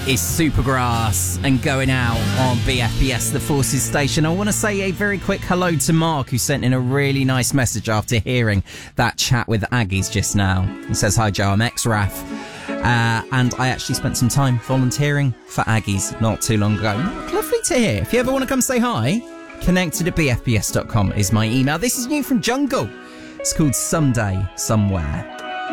is Supergrass and Going Out on BFBS, the Forces station. I want to say a very quick hello to Mark, who sent in a really nice message after hearing that chat with Aggies just now. He says, hi Joe, I'm ex-RAF. And I actually spent some time volunteering for Aggies not too long ago. Lovely to hear. If you ever want to come say hi, connected at bfbs.com is my email. This is new from Jungle. It's called Someday, Somewhere.